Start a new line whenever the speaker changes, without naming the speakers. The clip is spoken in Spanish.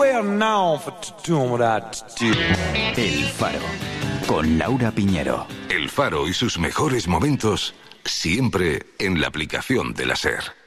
well known for doing what I do.
El Faro, con Laura Piñero.
El Faro y sus mejores momentos, siempre en la aplicación de la SER.